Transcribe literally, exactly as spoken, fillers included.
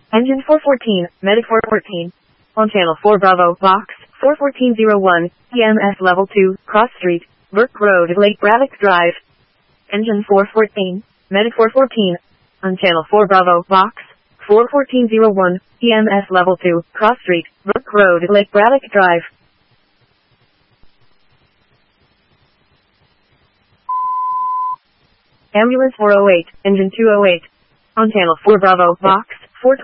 Engine four fourteen, Medic four fourteen. On channel four Bravo, box four fourteen zero one, E M S level two, Cross Street, Burke Road, Lake Braddock Drive. Engine four fourteen, Medic four fourteen. On channel four Bravo, box four fourteen zero one, E M S level two, Cross Street, Burke Road, Lake Braddock Drive. Ambulance four oh eight, engine two oh eight. On channel four Bravo, box